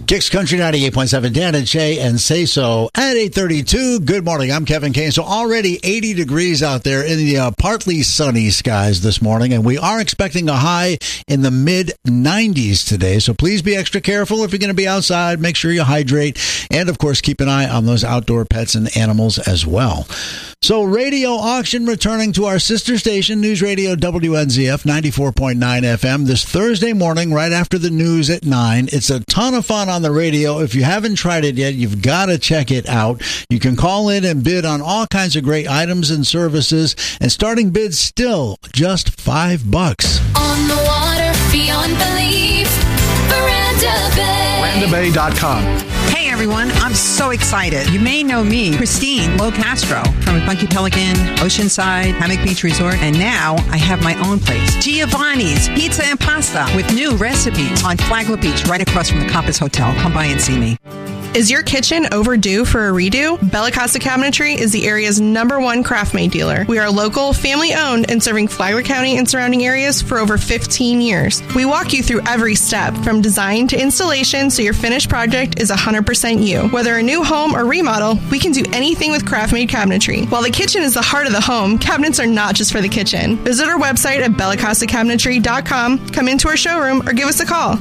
Kicks Country 98.7, Dan and Shay, and Say So at 8:32. Good morning. I'm Kevin Kane. So already 80 degrees out there in the partly sunny skies this morning, and we are expecting a high in the mid-90s today. So please be extra careful if you're going to be outside. Make sure you hydrate, and of course, keep an eye on those outdoor pets and animals as well. So radio auction returning to our sister station, News Radio WNZF 94.9 FM this Thursday morning right after the news at 9. It's a ton of fun on the radio. If you haven't tried it yet, you've got to check it out. You can call in and bid on all kinds of great items and services, and starting bids still just $5. On the water, beyond belief, Veranda Bay. VerandaBay.com. Hey everyone, I'm so excited. You may know me, Christine Lo Castro from Funky Pelican, Oceanside, Hammock Beach Resort, and now I have my own place, Giovanni's Pizza and Pasta, with new recipes on Flagler Beach, right across from the Compass Hotel. Come by and see me. Is your kitchen overdue for a redo? Bella Costa Cabinetry is the area's #1 craft-made dealer. We are local, family-owned, and serving Flagler County and surrounding areas for over 15 years. We walk you through every step, from design to installation, so your finished project is 100% you. Whether a new home or remodel, we can do anything with craft-made cabinetry. While the kitchen is the heart of the home, cabinets are not just for the kitchen. Visit our website at BellaCostaCabinetry.com, come into our showroom, or give us a call,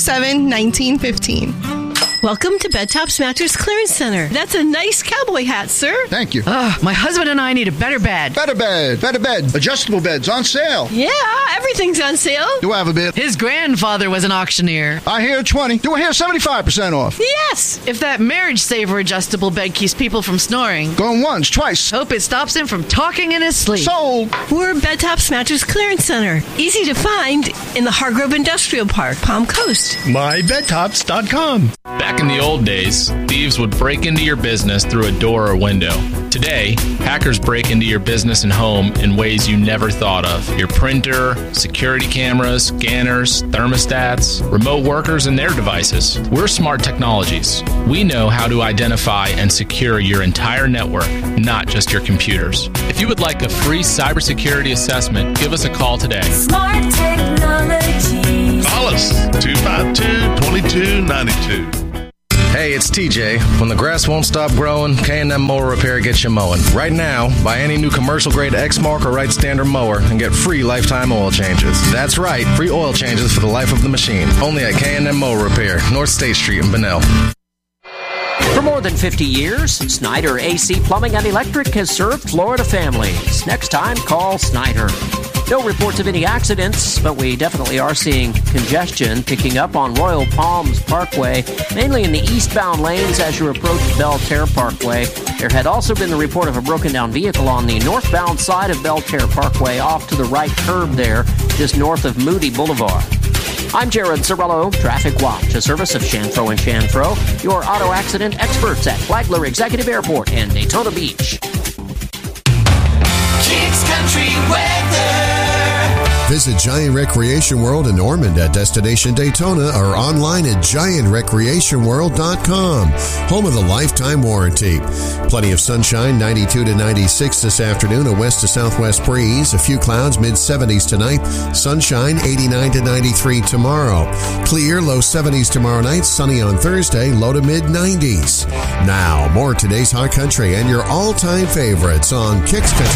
437-1915. Welcome to Bed Tops Mattress Clearance Center. That's a nice cowboy hat, sir. Thank you. My husband and I need a better bed. Better bed. Adjustable beds on sale. Yeah, everything's on sale. Do I have a bid? His grandfather was an auctioneer. I hear 20. Do I hear 75% off? Yes. If that Marriage Saver adjustable bed keeps people from snoring. Going once, twice. Hope it stops him from talking in his sleep. Sold. We're Bed Tops Mattress Clearance Center. Easy to find in the Hargrove Industrial Park, Palm Coast. MyBedTops.com. Back in the old days, thieves would break into your business through a door or window. Today, hackers break into your business and home in ways you never thought of. Your printer, security cameras, scanners, thermostats, remote workers, and their devices. We're Smart Technologies. We know how to identify and secure your entire network, not just your computers. If you would like a free cybersecurity assessment, give us a call today. Smart Technologies. Call us, 252-2292. Hey, it's TJ. When the grass won't stop growing, K&M Mower Repair gets you mowing. Right now, buy any new commercial-grade Exmark or Wright Standard mower and get free lifetime oil changes. That's right, free oil changes for the life of the machine. Only at K&M Mower Repair, North State Street in Bunnell. For more than 50 years, Snyder AC Plumbing and Electric has served Florida families. Next time, call Snyder. No reports of any accidents, but we definitely are seeing congestion picking up on Royal Palms Parkway, mainly in the eastbound lanes as you approach Belterre Parkway. There had also been the report of a broken-down vehicle on the northbound side of Belterre Parkway off to the right curb there, just north of Moody Boulevard. I'm Jared Sorello, Traffic Watch, a service of Shanfro & Shanfro, your auto accident experts at Flagler Executive Airport and Daytona Beach. Kicks Country Weather. Visit Giant Recreation World in Ormond at Destination Daytona or online at GiantRecreationWorld.com, home of the lifetime warranty. Plenty of sunshine, 92 to 96 this afternoon, a west to southwest breeze, a few clouds, mid-70s tonight, sunshine, 89 to 93 tomorrow. Clear, low 70s tomorrow night, sunny on Thursday, low to mid-90s. Now, more today's hot country and your all-time favorites on Kicks Country.